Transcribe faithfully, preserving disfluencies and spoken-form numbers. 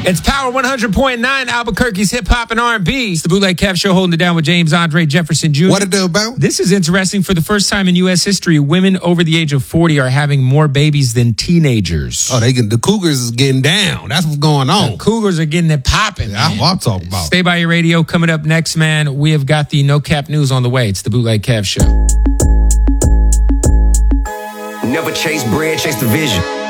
It's Power one hundred point nine, Albuquerque's hip hop and R and B. It's the Bootleg Kev Show, holding it down with James Andre Jefferson Junior What it do about? This is interesting. For the first time in U S history, women over the age of forty are having more babies than teenagers. Oh, they get, the Cougars is getting down. That's what's going on. The Cougars are getting it popping. Yeah, that's what I'm talking about. Stay by your radio. Coming up next, man, we have got the No Cap News on the way. It's the Bootleg Kev Show. Never chase bread, chase the vision.